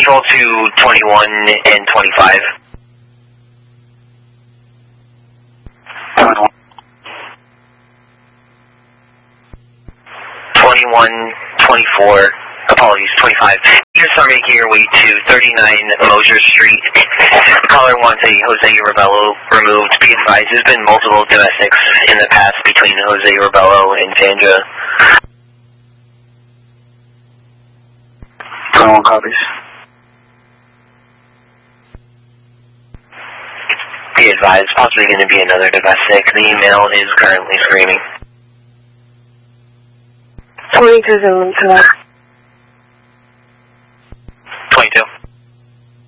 Control to 21 and 25. 21, 24, apologies, 25. Just are making your way to 39 Mosier Street. Caller wants a Jose Rebello removed. Be advised, there's been multiple domestics in the past between Jose Rebello and Sandra. 21 copies. Be advised, possibly going to be another domestic. The male is currently screaming. 22 Zulu,